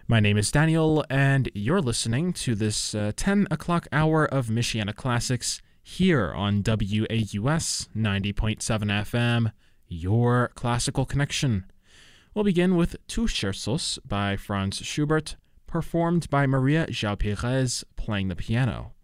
My name is Daniel, and you're listening to this 10 o'clock hour of Michiana Classics here on WAUS 90.7 FM, your classical connection. We'll begin with two scherzos by Franz Schubert, performed by Maria João Pires playing the piano.